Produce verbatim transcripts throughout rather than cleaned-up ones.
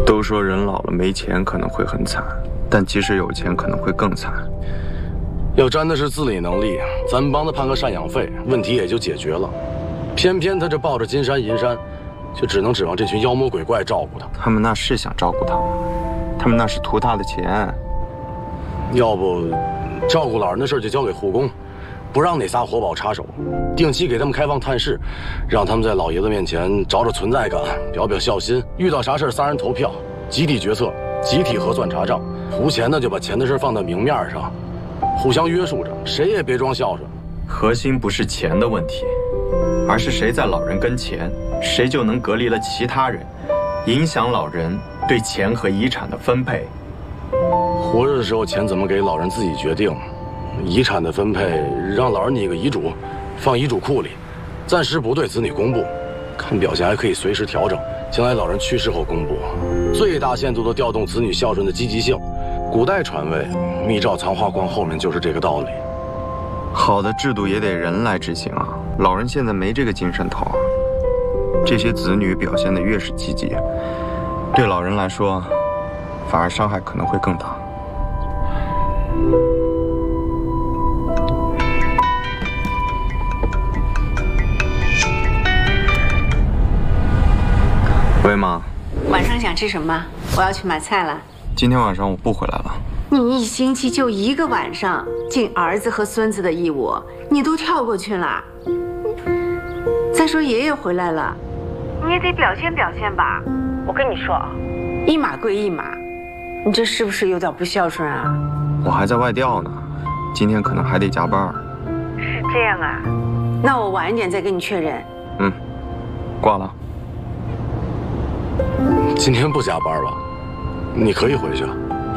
都说人老了没钱可能会很惨，但即使有钱可能会更惨。 要沾的是自理能力，咱们帮他判个赡养费，问题也就解决了。偏偏他这抱着金山银山，却只能指望这群妖魔鬼怪照顾他。 他们那是想照顾他，他们那是图他的钱。 要不，照顾老人的事就交给护工，不让那仨活宝插手，定期给他们开放探视，让他们在老爷子面前找找存在感，表表孝心。遇到啥事仨人投票，集体决策，集体核算查账。图钱的就把钱的事放在明面上，互相约束着，谁也别装孝顺。 核心不是钱的问题，而是谁在老人跟前，谁就能隔离了其他人，影响老人对钱和遗产的分配。 活着的时候钱怎么给老人自己决定，遗产的分配让老人拟个遗嘱，放遗嘱库里，暂时不对子女公布，看表现还可以随时调整，将来老人去世后公布，最大限度地调动子女孝顺的积极性。古代传位密诏藏花光后面就是这个道理。 好的制度也得人来执行啊，老人现在没这个精神头啊。这些子女表现得越是积极，对老人来说反而伤害可能会更大。喂，妈。 晚上想吃什么？我要去买菜了。 今天晚上我不回来了。 你一星期就一个晚上，尽儿子和孙子的义务，你都跳过去了。再说爷爷回来了，你也得表现表现吧。我跟你说，一码归一码，你这是不是有点不孝顺啊？ 我还在外调呢，今天可能还得加班。 是这样啊？那我晚一点再跟你确认。 嗯，挂了。 今天不加班吧？你可以回去。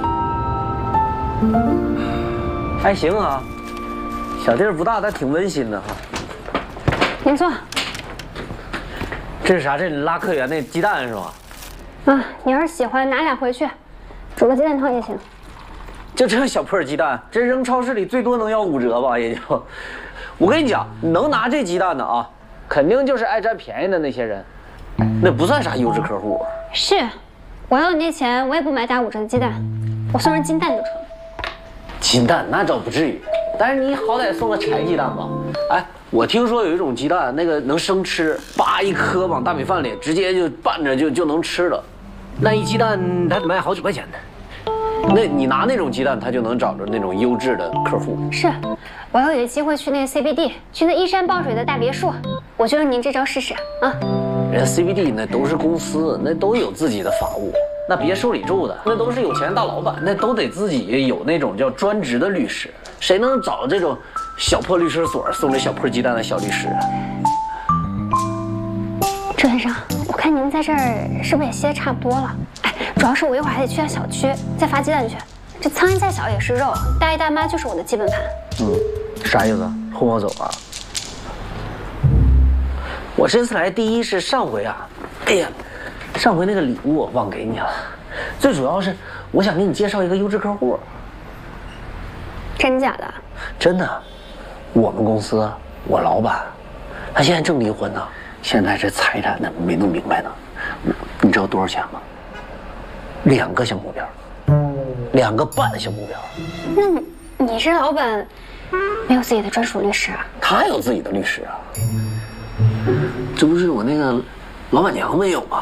还行啊，小地儿不大，但挺温馨的哈。 您坐。 这是啥？这里拉客源那鸡蛋是吧？ 啊，你要是喜欢拿俩回去，煮个鸡蛋汤也行。 就这小破鸡蛋，这扔超市里最多能要五折吧？也就，我跟你讲，能拿这鸡蛋的啊，肯定就是爱占便宜的那些人，那不算啥优质客户。 是，我要你那钱，我也不买打五折的鸡蛋，我送人金蛋就成。 金蛋那倒不至于，但是你好歹送个柴鸡蛋吧。哎，我听说有一种鸡蛋，那个能生吃，叭一颗往大米饭里，直接就拌着就就能吃了。那一鸡蛋它得卖好几块钱呢。那你拿那种鸡蛋，它就能找着那种优质的客户。 是，我要有机会去那个 C B D， 去那依山抱水的大别墅，我就用您这招试试啊。 人家 C B D 那都是公司，那都有自己的法务。那别墅里住的，那都是有钱大老板，那都得自己有那种叫专职的律师。谁能找这种小破律师所送这小破鸡蛋的小律师啊？ 朱先生，我看您在这儿是不是也歇得差不多了？哎，主要是我一会儿还得去下小区再发鸡蛋去。这苍蝇再小也是肉，大爷大妈就是我的基本盘。 嗯，啥意思？轰我走啊？我这次来第一是上回啊，哎呀，上回那个礼物我忘给你了。最主要是我想给你介绍一个优质客户。 真假的？ 真的，我们公司我老板，他现在正离婚呢，现在这财产呢没弄明白呢。你知道多少钱吗？两个小目标，两个半小目标。 那你你这老板没有自己的专属律师啊？ 他有自己的律师啊。这不是我那个老板娘没有吗？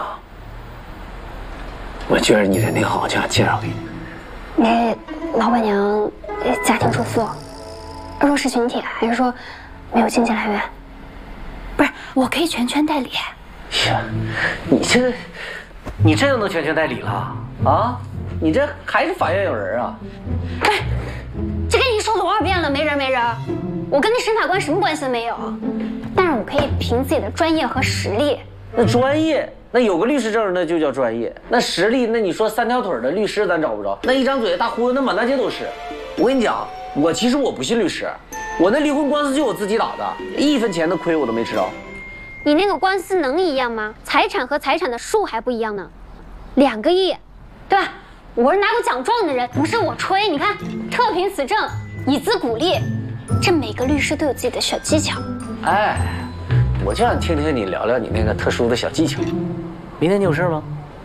我觉得你得那个好家介绍给你。 那老板娘家庭主妇，弱势群体，还是说没有经济来源？不是，我可以全权代理。 呀，你这，你这样都全权代理了啊？你这还是法院有人啊？ 不是，这跟您说多少遍了，没人没人，我跟那审法官什么关系都没有。但是我可以凭自己的专业和实力。 那专业，那有个律师证那就叫专业。那实力，那你说三条腿的律师咱找不着，那一张嘴的大忽悠那满大街都是。我跟你讲，我其实我不信律师，我那离婚官司就我自己打的，一分钱的亏我都没吃着。 你那个官司能一样吗？财产和财产的数还不一样呢，两个亿，对吧？我是拿过奖状的人，不是我吹。你看，特凭此证，以资鼓励。这每个律师都有自己的小技巧。 哎，我就想听听你聊聊你那个特殊的小技巧。明天你有事吗？